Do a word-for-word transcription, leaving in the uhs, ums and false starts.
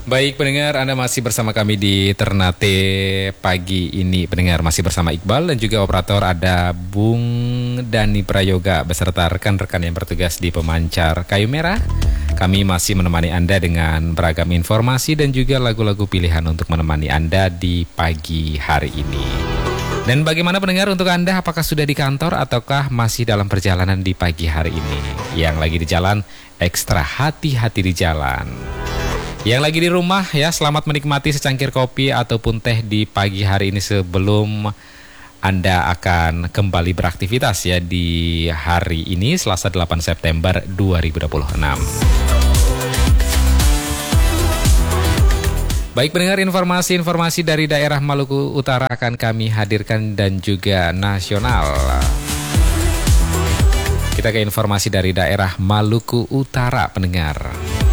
Baik pendengar, Anda masih bersama kami di Ternate pagi ini. Pendengar masih bersama Iqbal dan juga operator ada Bung Dani Prayoga beserta rekan-rekan yang bertugas di Pemancar Kayu Merah. Kami masih menemani Anda dengan beragam informasi dan juga lagu-lagu pilihan untuk menemani Anda di pagi hari ini. Dan bagaimana pendengar untuk Anda, apakah sudah di kantor ataukah masih dalam perjalanan di pagi hari ini? Yang lagi di jalan, ekstra hati-hati di jalan. Yang lagi di rumah ya, selamat menikmati secangkir kopi ataupun teh di pagi hari ini sebelum Anda akan kembali beraktivitas ya di hari ini Selasa delapan September dua ribu dua puluh enam. Baik pendengar, informasi-informasi dari daerah Maluku Utara akan kami hadirkan dan juga nasional. Kita ke informasi dari daerah Maluku Utara pendengar.